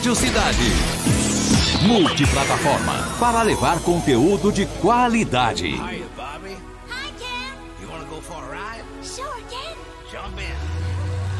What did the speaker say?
Rádio Cidade. Multiplataforma para levar conteúdo de qualidade. Hi, Bobby. Hi, Ken. You wanna go for a ride? Sure, Ken. Jump in.